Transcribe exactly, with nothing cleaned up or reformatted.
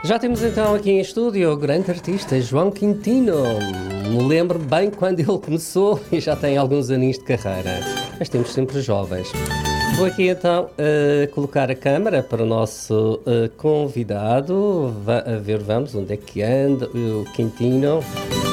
Já temos então aqui em estúdio o grande artista João Quintino. Me lembro bem quando ele começou e já tem alguns aninhos de carreira. Mas temos sempre jovens. Vou aqui então uh, colocar a câmara para o nosso uh, convidado. Va- a ver, vamos, onde é que anda o Quintino.